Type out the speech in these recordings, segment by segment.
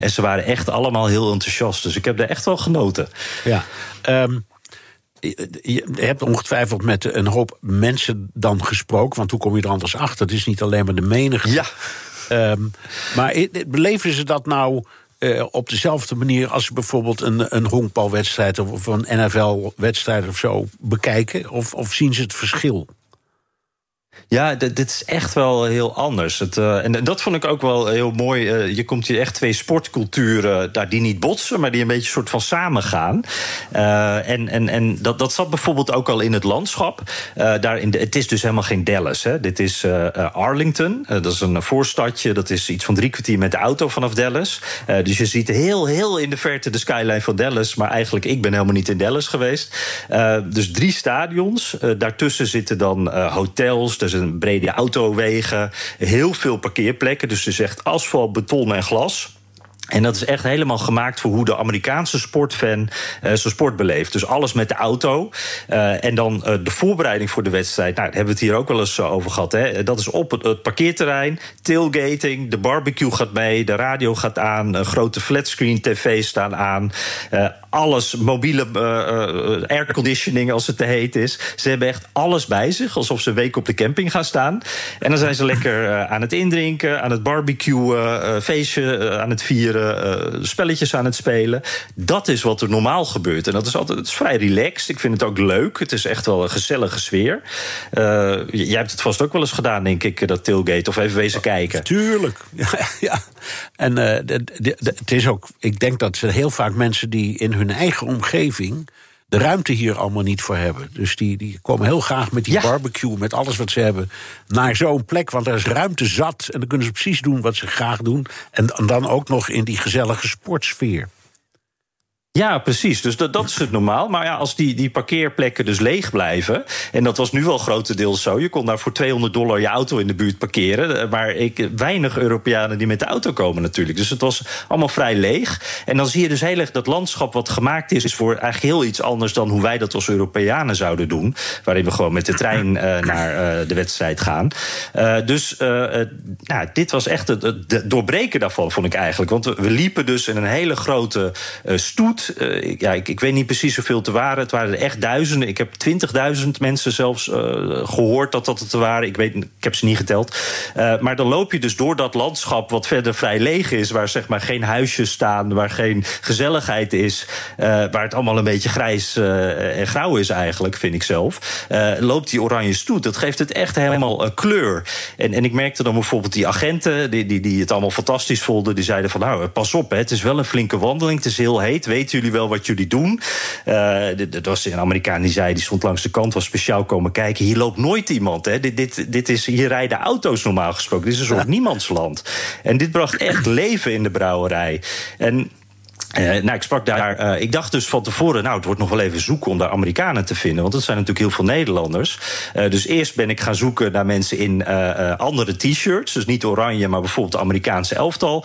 En ze waren echt allemaal heel enthousiast. Dus ik heb er echt wel genoten. Ja, je hebt ongetwijfeld met een hoop mensen dan gesproken. Want hoe kom je er anders achter? Het is niet alleen maar de menigte. Ja. Maar beleven ze dat nou op dezelfde manier als ze bijvoorbeeld een honkbalwedstrijd of een NFL-wedstrijd of zo bekijken? Of zien ze het verschil? Ja, dit is echt wel heel anders. En dat vond ik ook wel heel mooi. Je komt hier echt twee sportculturen die niet botsen, maar die een beetje soort van samengaan. En dat zat bijvoorbeeld ook al in het landschap. Het is dus helemaal geen Dallas. Hè. Dit is Arlington. Dat is een voorstadje. Dat is iets van 3 kwartier met de auto vanaf Dallas. Dus je ziet heel in de verte de skyline van Dallas. Maar eigenlijk, ik ben helemaal niet in Dallas geweest. Dus 3 stadions. Daartussen zitten dan hotels. Er zijn brede autowegen, heel veel parkeerplekken. Dus het is echt asfalt, beton en glas. En dat is echt helemaal gemaakt voor hoe de Amerikaanse sportfan zijn sport beleeft. Dus alles met de auto. En dan de voorbereiding voor de wedstrijd. Nou, daar hebben we het hier ook wel eens over gehad. Hè. Dat is op het parkeerterrein. Tailgating, de barbecue gaat mee, de radio gaat aan, grote flatscreen tv's staan aan. Alles, mobiele airconditioning als het te heet is. Ze hebben echt alles bij zich, alsof ze een week op de camping gaan staan. En dan zijn ze lekker aan het indrinken, aan het barbecuen, feestje aan het vieren, spelletjes aan het spelen. Dat is wat er normaal gebeurt. En het is vrij relaxed. Ik vind het ook leuk. Het is echt wel een gezellige sfeer. Jij hebt het vast ook wel eens gedaan, denk ik, dat tailgate. Of even wezen kijken. Tuurlijk. Ja. En het is ook, ik denk dat ze heel vaak mensen die in hun eigen omgeving de ruimte hier allemaal niet voor hebben. Dus die komen heel graag met die barbecue, met alles wat ze hebben, naar zo'n plek. Want er is ruimte zat en dan kunnen ze precies doen wat ze graag doen. En dan ook nog in die gezellige sportsfeer. Ja, precies. Dus dat is het normaal. Maar ja, als die parkeerplekken dus leeg blijven, en dat was nu wel grotendeels zo, je kon daar voor $200 je auto in de buurt parkeren, maar weinig Europeanen die met de auto komen natuurlijk. Dus het was allemaal vrij leeg. En dan zie je dus heel erg dat landschap wat gemaakt is voor eigenlijk heel iets anders dan hoe wij dat als Europeanen zouden doen, waarin we gewoon met de trein naar de wedstrijd gaan. Dit was echt het doorbreken daarvan, vond ik eigenlijk. Want we liepen dus in een hele grote stoet. Ik weet niet precies hoeveel het waren. Het waren er echt duizenden. Ik heb 20.000 mensen zelfs gehoord dat het er waren. Ik heb ze niet geteld. Maar dan loop je dus door dat landschap wat verder vrij leeg is, waar zeg maar geen huisjes staan, waar geen gezelligheid is, waar het allemaal een beetje grijs en grauw is eigenlijk, vind ik zelf. Loopt die oranje stoet. Dat geeft het echt helemaal kleur. En ik merkte dan bijvoorbeeld die agenten die het allemaal fantastisch vonden. Die zeiden van, nou, pas op, het is wel een flinke wandeling. Het is heel heet. Weten jullie wel wat jullie doen? Er was een Amerikaan die stond langs de kant, was speciaal komen kijken. Hier loopt nooit iemand. Hè. Hier rijden auto's normaal gesproken. Dit is een soort niemandsland. En dit bracht echt leven in de brouwerij. En ik sprak daar. Ik dacht dus van tevoren, het wordt nog wel even zoeken om daar Amerikanen te vinden. Want het zijn natuurlijk heel veel Nederlanders. Dus eerst ben ik gaan zoeken naar mensen in andere t-shirts. Dus niet oranje, maar bijvoorbeeld de Amerikaanse elftal.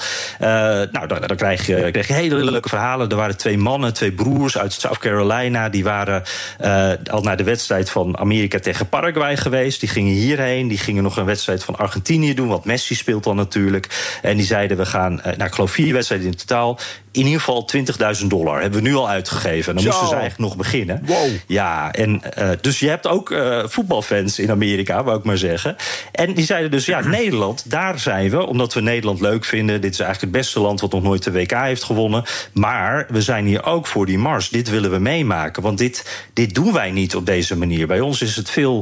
Dan krijg je hele leuke verhalen. Er waren 2 mannen, 2 broers uit South Carolina. Die waren al naar de wedstrijd van Amerika tegen Paraguay geweest. Die gingen hierheen. Die gingen nog een wedstrijd van Argentinië doen. Want Messi speelt dan natuurlijk. En die zeiden, we gaan, ik geloof 4 wedstrijden in totaal. In ieder geval $20.000 hebben we nu al uitgegeven. En dan moesten ze eigenlijk nog beginnen. Wow. Ja, en dus je hebt ook voetbalfans in Amerika, wou ik maar zeggen. En die zeiden dus, Nederland, daar zijn we, omdat we Nederland leuk vinden. Dit is eigenlijk het beste land wat nog nooit de WK heeft gewonnen. Maar we zijn hier ook voor die mars. Dit willen we meemaken, want dit doen wij niet op deze manier. Bij ons is het veel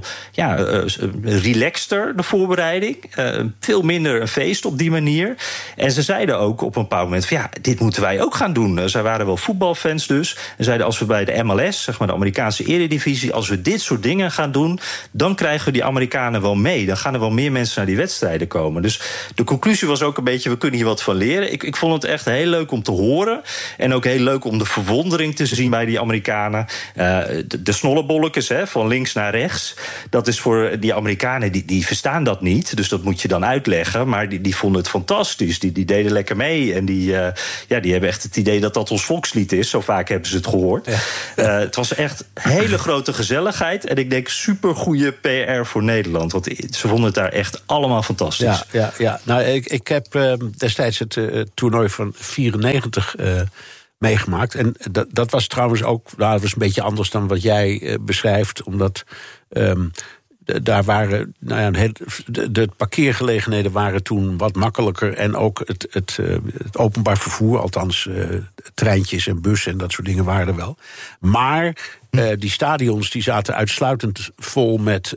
relaxter, de voorbereiding. Veel minder een feest op die manier. En ze zeiden ook op een bepaald moment van, dit moeten wij ook gaan doen. Zij waren wel voetbalfans dus. En zeiden, als we bij de MLS, zeg maar de Amerikaanse eredivisie, als we dit soort dingen gaan doen, dan krijgen we die Amerikanen wel mee. Dan gaan er wel meer mensen naar die wedstrijden komen. Dus de conclusie was ook een beetje, we kunnen hier wat van leren. Ik vond het echt heel leuk om te horen. En ook heel leuk om de verwondering te zien bij die Amerikanen. De snollebolletjes, van links naar rechts. Dat is voor die Amerikanen, die verstaan dat niet. Dus dat moet je dan uitleggen. Maar die vonden het fantastisch. Die deden lekker mee. En die hebben echt het idee dat dat ons volkslied is. Zo vaak hebben ze het gehoord. Ja. Het was echt hele grote gezelligheid. En ik denk supergoeie PR voor Nederland. Want ze vonden het daar echt allemaal fantastisch. Ja. Nou, ik heb destijds het toernooi van 94 meegemaakt. En dat was trouwens ook, dat was een beetje anders dan wat jij beschrijft. Omdat daar waren, de parkeergelegenheden waren toen wat makkelijker. En ook het openbaar vervoer, althans treintjes en bussen en dat soort dingen waren er wel. Maar die stadions die zaten uitsluitend vol met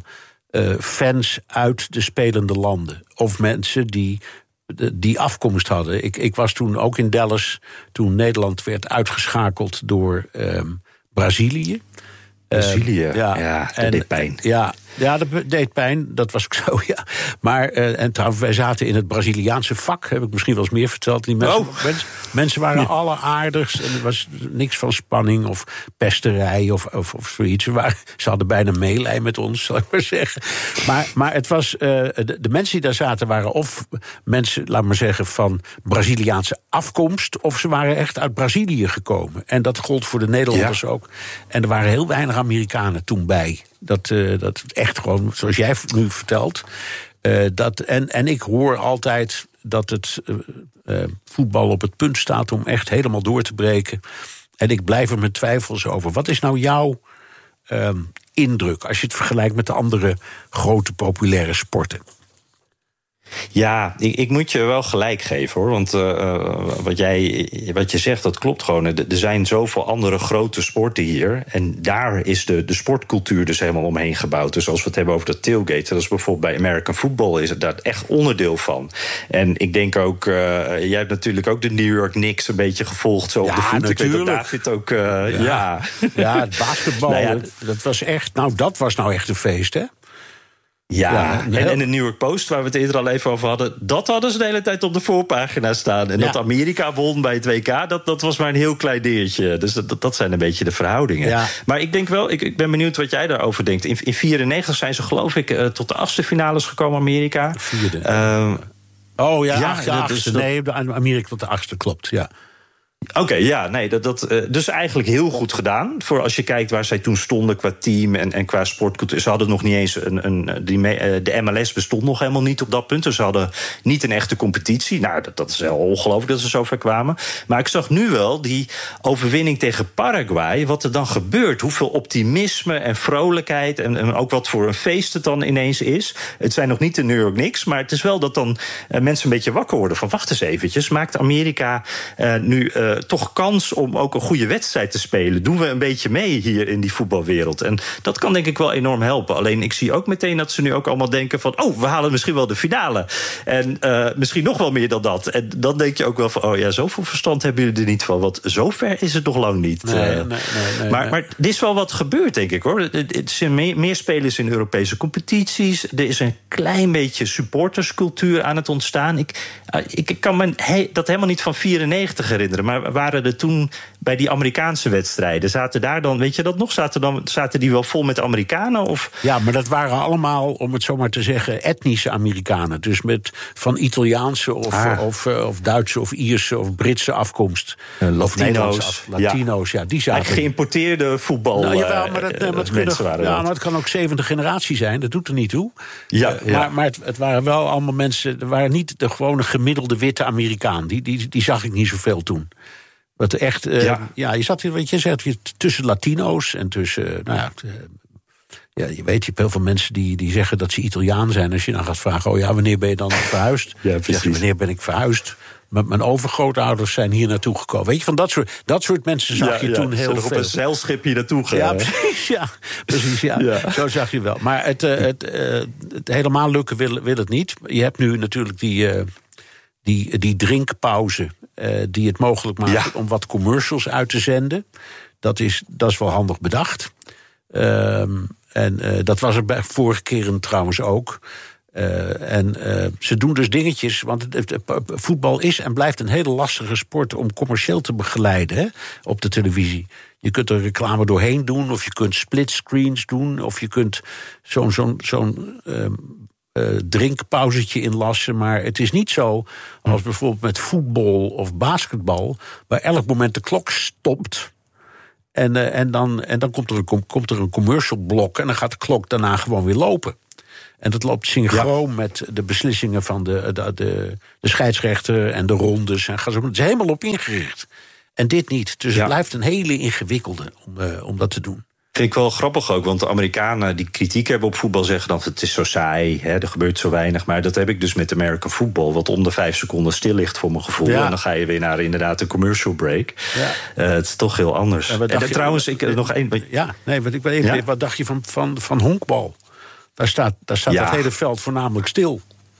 fans uit de spelende landen. Of mensen die afkomst hadden. Ik was toen ook in Dallas toen Nederland werd uitgeschakeld door Brazilië. Brazilië, dat deed pijn. Ja, dat deed pijn, dat was ook zo, ja. Maar, en trouwens, wij zaten in het Braziliaanse vak, heb ik misschien wel eens meer verteld. Die mensen waren alleraardigst en er was niks van spanning of pesterij of zoiets. Ze hadden bijna meelij met ons, zal ik maar zeggen. Maar het was, de mensen die daar zaten waren of mensen, laat maar zeggen, van Braziliaanse afkomst, of ze waren echt uit Brazilië gekomen. En dat gold voor de Nederlanders ook. En er waren heel weinig Amerikanen toen bij. Dat echt gewoon, zoals jij nu vertelt. En ik hoor altijd dat het voetbal op het punt staat om echt helemaal door te breken. En ik blijf er met twijfels over. Wat is nou jouw indruk als je het vergelijkt met de andere grote populaire sporten? Ja, ik moet je wel gelijk geven, hoor. Want wat je zegt, dat klopt gewoon. Er zijn zoveel andere grote sporten hier. En daar is de sportcultuur dus helemaal omheen gebouwd. Dus als we het hebben over dat tailgate, dat is bijvoorbeeld bij American Football, is het daar echt onderdeel van. En ik denk ook, jij hebt natuurlijk ook de New York Knicks een beetje gevolgd zo op de voet. Natuurlijk. Ik weet dat David ook, Ja, het basketbal, dat was echt, dat was nou echt een feest, hè? Ja, en de New York Post, waar we het eerder al even over hadden, dat hadden ze de hele tijd op de voorpagina staan. En dat Amerika won bij het WK, dat was maar een heel klein dingetje. Dus dat zijn een beetje de verhoudingen. Ja. Maar ik denk wel, ik ben benieuwd wat jij daarover denkt. In 1994 zijn ze, geloof ik, tot de 8e finales gekomen, Amerika. 4e. Nee, Amerika tot de 8e, klopt, ja. Oké, dus eigenlijk heel goed gedaan. Voor als je kijkt waar zij toen stonden qua team en qua sportcultuur. Ze hadden nog niet eens de MLS bestond nog helemaal niet op dat punt. Dus ze hadden niet een echte competitie. Nou, dat is heel ongelooflijk dat ze zo ver kwamen. Maar ik zag nu wel die overwinning tegen Paraguay. Wat er dan gebeurt. Hoeveel optimisme en vrolijkheid. En ook wat voor een feest het dan ineens is. Het zijn nog niet de New York Knicks. Maar het is wel dat dan mensen een beetje wakker worden. Van wacht eens eventjes. Maakt Amerika nu toch kans om ook een goede wedstrijd te spelen? Doen we een beetje mee hier in die voetbalwereld? En dat kan denk ik wel enorm helpen. Alleen ik zie ook meteen dat ze nu ook allemaal denken van we halen misschien wel de finale. En misschien nog wel meer dan dat. En dan denk je ook wel van zoveel verstand hebben jullie er niet van. Want zover is het nog lang niet. Nee. Maar er is wel wat gebeurd, denk ik, hoor. Er zijn meer spelers in Europese competities. Er is een klein beetje supporterscultuur aan het ontstaan. Ik kan me dat helemaal niet van 94 herinneren. Maar waren er toen bij die Amerikaanse wedstrijden, zaten daar dan, weet je dat nog? Zaten die wel vol met Amerikanen? Of? Ja, maar dat waren allemaal, om het zo maar te zeggen, etnische Amerikanen. Dus van Italiaanse of Duitse of Ierse of Britse afkomst. Latino's, die zaten. Geïmporteerde voetbal. Nou, jawel, maar het kan ook 7e generatie zijn, dat doet er niet toe. Maar het waren wel allemaal mensen, er waren niet de gewone gemiddelde witte Amerikaan. Die zag ik niet zoveel toen. Wat echt, je zat hier, weet je zegt, tussen Latino's en tussen, je weet, je hebt heel veel mensen die zeggen dat ze Italiaan zijn. Als je dan gaat vragen, wanneer ben je dan verhuisd? Ja, precies. Wanneer ben ik verhuisd? Mijn overgrootouders zijn hier naartoe gekomen. Weet je, van dat soort mensen zag je toen heel veel. Op een zeilschip hier naartoe gaan. Ja, precies. Zo zag je wel. Maar het helemaal lukken wil het niet. Je hebt nu natuurlijk die drinkpauze die het mogelijk maakt om wat commercials uit te zenden. Dat is wel handig bedacht. Dat was er bij vorige keren trouwens ook. Ze doen dus dingetjes, want voetbal is en blijft een hele lastige sport om commercieel te begeleiden op de televisie. Je kunt er reclame doorheen doen, of je kunt splitscreens doen, of je kunt zo'n drinkpauzetje inlassen. Maar het is niet zo als bijvoorbeeld met voetbal of basketbal, waar elk moment de klok stopt. En dan komt er een commercial blok en dan gaat de klok daarna gewoon weer lopen. En dat loopt synchroon met de beslissingen van de scheidsrechter en de rondes. En het is helemaal op ingericht. En dit niet. Dus het blijft een hele ingewikkelde om dat te doen. Vind ik wel grappig ook, want de Amerikanen die kritiek hebben op voetbal zeggen dat het is zo saai, er gebeurt zo weinig. Maar dat heb ik dus met American Football, wat om de 5 seconden stil ligt voor mijn gevoel. Ja. En dan ga je weer naar inderdaad een commercial break. Ja. Het is toch heel anders. En trouwens, nog één. Ja, nee, want ik ben even. Wat dacht je van honkbal? Daar staat het hele veld voornamelijk stil.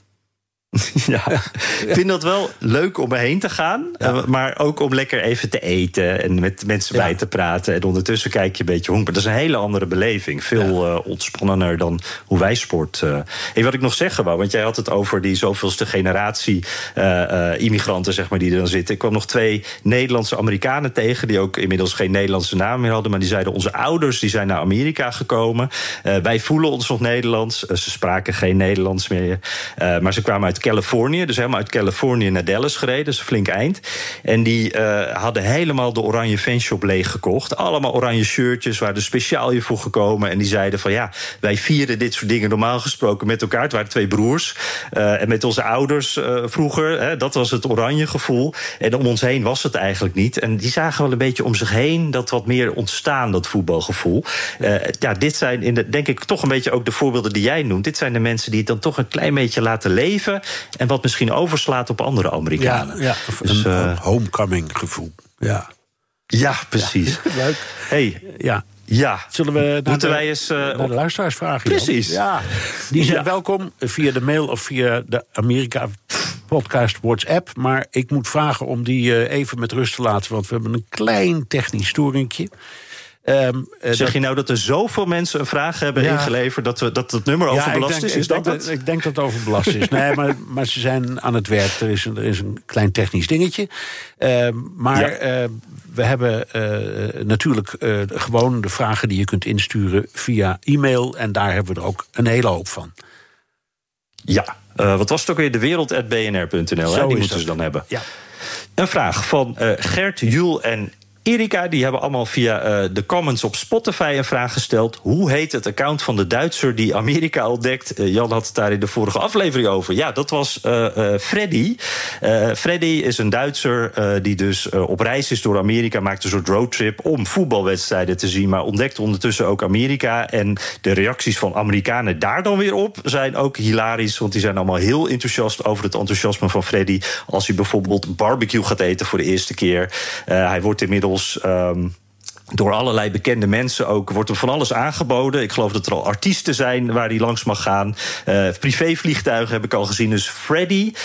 Ja, ik vind dat wel leuk om erheen te gaan. Maar ook om lekker even te eten en met mensen bij te praten. En ondertussen kijk je een beetje honkbal. Dat is een hele andere beleving. Veel ontspannender dan hoe wij sport. En wat ik nog zeggen wou, want jij had het over die zoveelste generatie immigranten, zeg maar, die er dan zitten. Ik kwam nog 2 Nederlandse Amerikanen tegen, die ook inmiddels geen Nederlandse naam meer hadden. Maar die zeiden, onze ouders die zijn naar Amerika gekomen. Wij voelen ons nog Nederlands. Ze spraken geen Nederlands meer. Maar ze kwamen uit Californië, dus helemaal uit Californië naar Dallas gereden, dus een flink eind. En die hadden helemaal de oranje fanshop leeggekocht. Allemaal oranje shirtjes, waren er speciaal hier voor gekomen. En die zeiden van wij vieren dit soort dingen normaal gesproken met elkaar. Het waren 2 broers. En met onze ouders vroeger, dat was het oranje gevoel. En om ons heen was het eigenlijk niet. En die zagen wel een beetje om zich heen dat wat meer ontstaan, dat voetbalgevoel. Dit zijn denk ik toch een beetje ook de voorbeelden die jij noemt. Dit zijn de mensen die het dan toch een klein beetje laten leven. En wat misschien overslaat op andere Amerikanen. Ja, dus, een homecoming gevoel. Ja, precies. Ja, leuk. Hey, ja. Zullen we wij eens naar de luisteraars vragen? Precies. Ja. Die zijn welkom via de mail of via de Amerika podcast WhatsApp. Maar ik moet vragen om die even met rust te laten, want we hebben een klein technisch storingje. Zeg je nou dat er zoveel mensen een vraag hebben ingeleverd dat het nummer overbelast is? Ik denk dat het overbelast is. Nee, maar ze zijn aan het werk. Er is een klein technisch dingetje. We hebben natuurlijk gewoon de vragen die je kunt insturen via e-mail. En daar hebben we er ook een hele hoop van. Ja, wat was het ook weer? dewereld@bnr.nl. Die moeten ze dan hebben. Ja. Een vraag van Gert, Jules en Erika, die hebben allemaal via de comments op Spotify een vraag gesteld. Hoe heet het account van de Duitser die Amerika ontdekt? Jan had het daar in de vorige aflevering over. Ja, dat was Freddy. Freddy is een Duitser die dus op reis is door Amerika, maakt een soort roadtrip om voetbalwedstrijden te zien, maar ontdekt ondertussen ook Amerika. En de reacties van Amerikanen daar dan weer op zijn ook hilarisch, want die zijn allemaal heel enthousiast over het enthousiasme van Freddy als hij bijvoorbeeld barbecue gaat eten voor de eerste keer. Hij wordt inmiddels door allerlei bekende mensen ook wordt er van alles aangeboden. Ik geloof dat er al artiesten zijn waar hij langs mag gaan. Privévliegtuigen heb ik al gezien. Dus Freddy,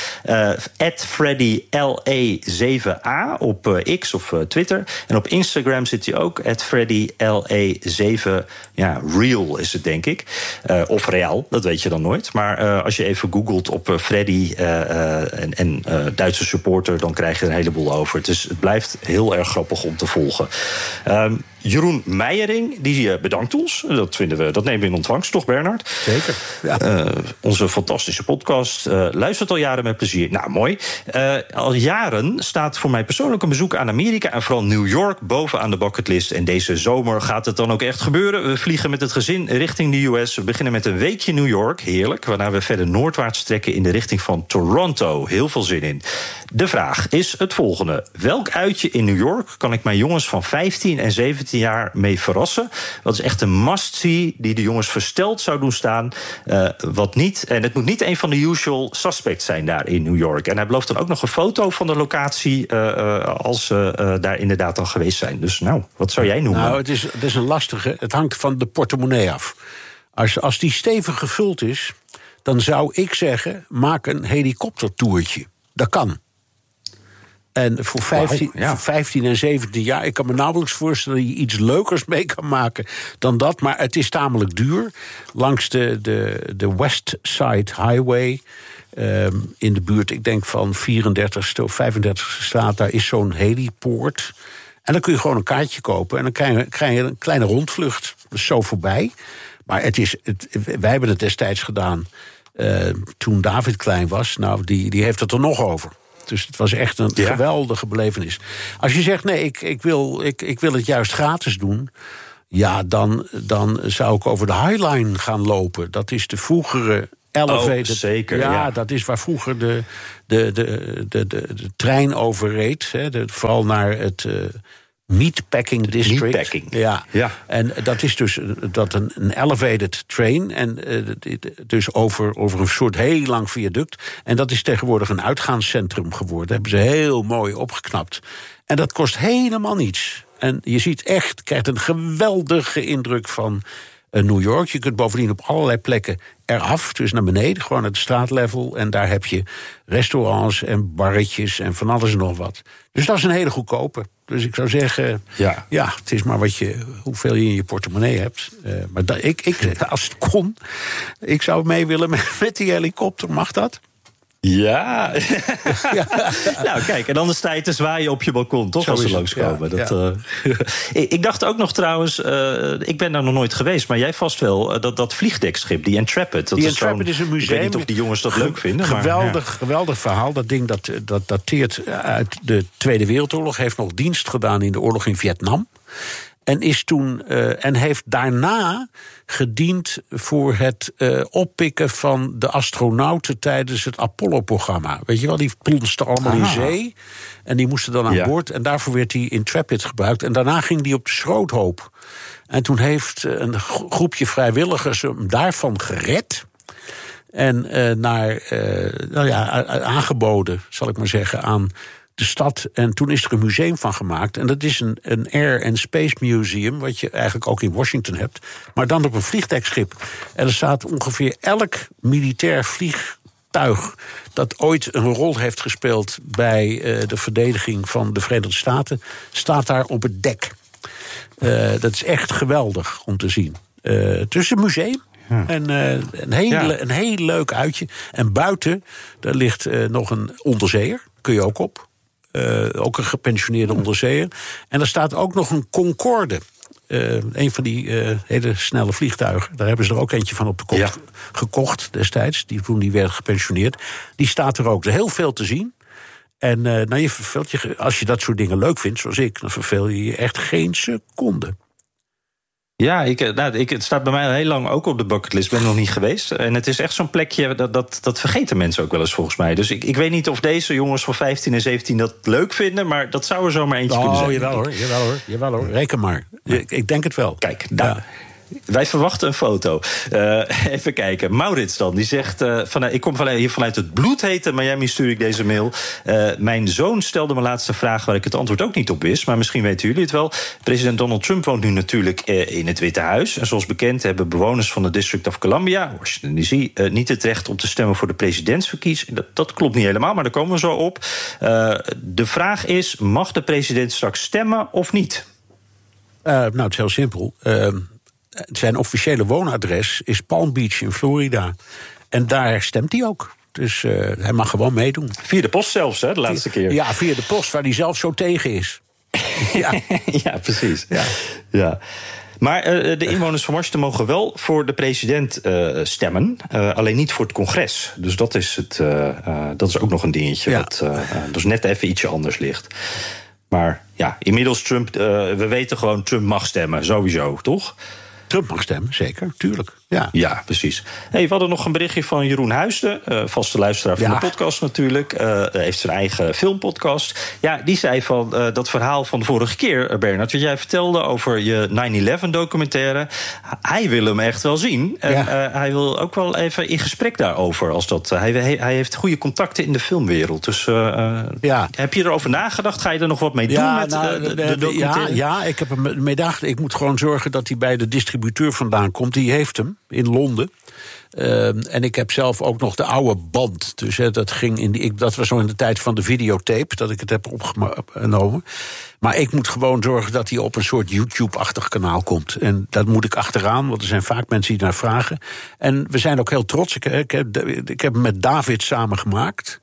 @FreddyLE7A op X of Twitter. En op Instagram zit hij ook, @FreddyLE7. Ja, real is het, denk ik. Of real, dat weet je dan nooit. Maar als je even googelt op Freddy en Duitse supporter, dan krijg je er een heleboel over. Dus het blijft heel erg grappig om te volgen. Jeroen Meijering, die bedankt ons. Dat nemen we in ontvangst, toch Bernard? Zeker, ja. Onze fantastische podcast. Luistert al jaren met plezier. Nou, mooi. Al jaren staat voor mij persoonlijk een bezoek aan Amerika en vooral New York bovenaan de bucketlist. En deze zomer gaat het dan ook echt gebeuren. We vliegen met het gezin richting de US. We beginnen met een weekje New York, heerlijk. Waarna we verder noordwaarts trekken in de richting van Toronto. Heel veel zin in. De vraag is het volgende. Welk uitje in New York kan ik mijn jongens van 15 en 17 jaar mee verrassen? Wat is echt een must-see die de jongens versteld zou doen staan? Wat niet. En het moet niet een van de usual suspects zijn daar in New York. En hij belooft dan ook nog een foto van de locatie als ze daar inderdaad dan geweest zijn. Dus nou, wat zou jij noemen? Nou, het is een lastige. Het hangt van de portemonnee af. Als die stevig gevuld is, dan zou ik zeggen, maak een helikoptertoertje. Dat kan. En voor 15 en 17 jaar, ik kan me nauwelijks voorstellen dat je iets leukers mee kan maken dan dat. Maar het is tamelijk duur. Langs de West Side Highway, in de buurt, ik denk van 34ste of 35ste straat, daar is zo'n helipoort. En dan kun je gewoon een kaartje kopen en dan krijg je een kleine rondvlucht. Dat is zo voorbij. Maar wij hebben het destijds gedaan toen David klein was, nou, die heeft het er nog over. Dus het was echt een geweldige belevenis. Als je zegt, nee, ik wil het juist gratis doen, ja, dan zou ik over de Highline gaan lopen. Dat is de vroegere elevated. Zeker, ja, dat is waar vroeger de trein over reed. Vooral naar het Meatpacking District. Meatpacking. Ja. En dat is dus een elevated train. En dus over een soort heel lang viaduct. En dat is tegenwoordig een uitgaanscentrum geworden. Dat hebben ze heel mooi opgeknapt. En dat kost helemaal niets. En je ziet echt, krijgt een geweldige indruk van New York. Je kunt bovendien op allerlei plekken eraf, dus naar beneden, gewoon het straatlevel. En daar heb je restaurants en barretjes en van alles en nog wat. Dus dat is een hele goedkope. Dus ik zou zeggen, ja het is maar hoeveel je in je portemonnee hebt. Maar als het kon, ik zou mee willen met die helikopter. Mag dat? Ja. Nou, kijk, en dan sta je te zwaaien op je balkon, toch, als ze langskomen. Ik dacht ook nog trouwens, ik ben daar nog nooit geweest, maar jij vast wel, dat vliegdekschip, die Intrepid. Die Intrepid is een museum. Ik weet niet of die jongens dat leuk vinden. Geweldig verhaal. Dat ding dat dateert uit de Tweede Wereldoorlog, heeft nog dienst gedaan in de oorlog in Vietnam. En is toen en heeft daarna gediend voor het oppikken van de astronauten tijdens het Apollo-programma. Weet je wel, die plonsten allemaal in zee. En die moesten dan aan boord. En daarvoor werd die Intrepid gebruikt. En daarna ging die op de schroothoop. En toen heeft een groepje vrijwilligers hem daarvan gered. En aangeboden, zal ik maar zeggen, aan de stad. En toen is er een museum van gemaakt. En dat is een Air and Space Museum, wat je eigenlijk ook in Washington hebt, maar dan op een vliegdekschip. En er staat ongeveer elk militair vliegtuig dat ooit een rol heeft gespeeld bij de verdediging van de Verenigde Staten, staat daar op het dek. Dat is echt geweldig om te zien. Het is een museum. En een heel leuk uitje. En buiten, daar ligt nog een onderzeeër. Kun je ook op. Ook een gepensioneerde onderzeeër. En er staat ook nog een Concorde. Een van die hele snelle vliegtuigen. Daar hebben ze er ook eentje van op de kop gekocht destijds. Toen die werd gepensioneerd. Die staat er ook. Er is heel veel te zien. En je verveelt je, als je dat soort dingen leuk vindt, zoals ik, dan verveel je je echt geen seconde. Ja, het staat bij mij al heel lang ook op de bucketlist. Ik ben nog niet geweest. En het is echt zo'n plekje, dat vergeten mensen ook wel eens volgens mij. Dus ik weet niet of deze jongens van 15 en 17 dat leuk vinden, maar dat zou er zomaar eentje kunnen zijn. Jawel hoor. Reken maar. Ik denk het wel. Kijk, wij verwachten een foto. Even kijken. Maurits dan, die zegt, ik kom hier vanuit het bloedhete Miami, stuur ik deze mail. Mijn zoon stelde me laatst een vraag waar ik het antwoord ook niet op wist, maar misschien weten jullie het wel. President Donald Trump woont nu natuurlijk in het Witte Huis. En zoals bekend hebben bewoners van de District of Columbia, Washington DC, niet het recht om te stemmen voor de presidentsverkiezing. Dat klopt niet helemaal, maar daar komen we zo op. De vraag is, mag de president straks stemmen of niet? Het is heel simpel. Zijn officiële woonadres is Palm Beach in Florida. En daar stemt hij ook. Dus hij mag gewoon meedoen. Via de post zelfs, hè, de laatste keer. Ja, via de post, waar hij zelf zo tegen is. Ja, precies. Ja. Maar de inwoners van Washington mogen wel voor de president stemmen. Alleen niet voor het congres. Dus dat is ook nog een dingetje. Dat dus net even ietsje anders ligt. Maar ja, inmiddels Trump, we weten gewoon, Trump mag stemmen, sowieso, toch? Trump mag stemmen, zeker, tuurlijk. Ja, precies. We hadden nog een berichtje van Jeroen Huisden, vaste luisteraar van de podcast natuurlijk. Heeft zijn eigen filmpodcast. Ja, die zei van dat verhaal van de vorige keer, Bernard, wat jij vertelde over je 9/11 documentaire. Hij wil hem echt wel zien. En hij wil ook wel even in gesprek daarover. Hij heeft goede contacten in de filmwereld. Dus heb je erover nagedacht? Ga je er nog wat mee doen met de documentaire? Ja, ik heb er mee nagedacht. Ik moet gewoon zorgen dat hij bij de distributeur vandaan komt. Die heeft hem in Londen. En ik heb zelf ook nog de oude band. Dus dat was nog in de tijd van de videotape dat ik het heb opgenomen. Maar ik moet gewoon zorgen dat hij op een soort YouTube-achtig kanaal komt. En dat moet ik achteraan, want er zijn vaak mensen die naar vragen. En we zijn ook heel trots. Ik heb hem met David samen gemaakt.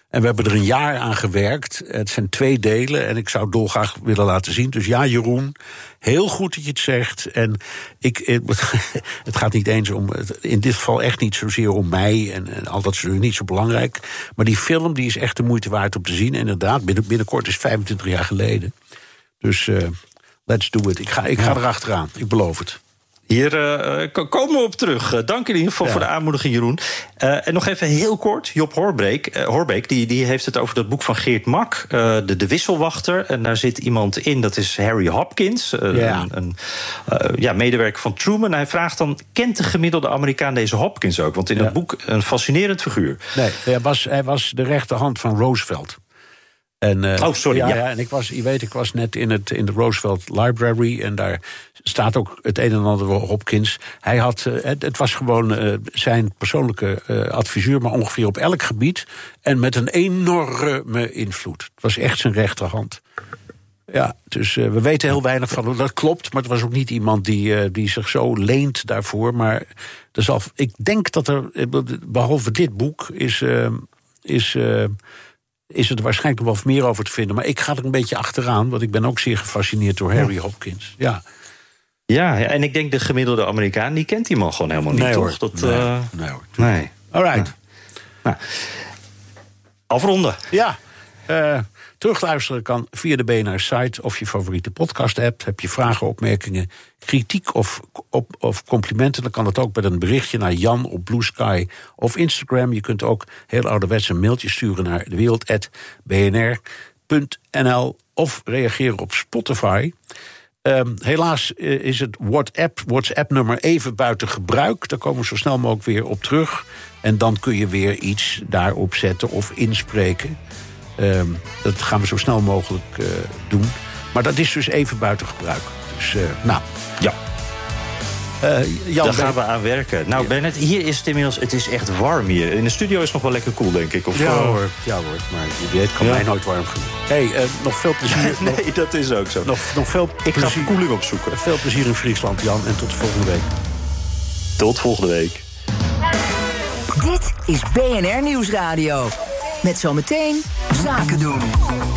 En we hebben er een jaar aan gewerkt. Het zijn 2 delen en ik zou het dolgraag willen laten zien. Dus ja, Jeroen, heel goed dat je het zegt. En het gaat niet eens om, in dit geval echt niet zozeer om mij. En al dat is niet zo belangrijk. Maar die film die is echt de moeite waard om te zien. En inderdaad, binnenkort is 25 jaar geleden. Dus let's do it. Ik ga erachteraan, ik beloof het. Hier komen we op terug. Dank in ieder geval voor de aanmoediging, Jeroen. En nog even heel kort, Job Horbeek die heeft het over dat boek van Geert Mak, de Wisselwachter. En daar zit iemand in, dat is Harry Hopkins, een medewerker van Truman. Hij vraagt dan, kent de gemiddelde Amerikaan deze Hopkins ook? Want in dat boek een fascinerend figuur. Nee, hij was de rechterhand van Roosevelt. En, sorry. En ik was net in de Roosevelt Library en daar staat ook het een en ander over Hopkins. Hij had, het was gewoon zijn persoonlijke adviseur, maar ongeveer op elk gebied. En met een enorme invloed. Het was echt zijn rechterhand. Ja, dus we weten heel weinig van. Dat klopt, maar het was ook niet iemand die zich zo leent daarvoor. Maar ik denk dat er, behalve dit boek, is er waarschijnlijk wel meer over te vinden. Maar ik ga er een beetje achteraan, want ik ben ook zeer gefascineerd door Harry Hopkins. Ja, en ik denk de gemiddelde Amerikaan, die kent die man gewoon helemaal niet, toch? Nee. All right. Nou, afronden. Ja, terugluisteren kan via de BNR-site of je favoriete podcast-app. Heb je vragen, opmerkingen, kritiek of complimenten, dan kan dat ook met een berichtje naar Jan op Blue Sky of Instagram. Je kunt ook heel ouderwets een mailtje sturen naar dewereld@bnr.nl of reageren op Spotify. Helaas is het WhatsApp-nummer even buiten gebruik. Daar komen we zo snel mogelijk weer op terug. En dan kun je weer iets daarop zetten of inspreken. Dat gaan we zo snel mogelijk doen. Maar dat is dus even buiten gebruik. Dus, Ja. Jan, daar gaan we aan werken. Nou, Bernard, hier is het inmiddels, het is echt warm hier. In de studio is het nog wel lekker koel, denk ik. Of, ja hoor, maar je weet, kan mij nooit warm genoeg. Nog veel plezier. Nee, dat is ook zo. Nog veel ik ga verkoeling opzoeken. Veel plezier in Friesland, Jan. En tot volgende week. Tot volgende week. Dit is BNR Nieuwsradio. Met zometeen Zaken doen.